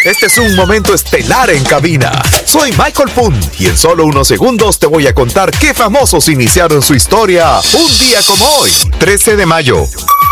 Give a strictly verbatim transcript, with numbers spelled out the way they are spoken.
Este es un momento estelar en cabina. Soy Michael Punt y en solo unos segundos te voy a contar qué famosos iniciaron su historia un día como hoy, trece de mayo.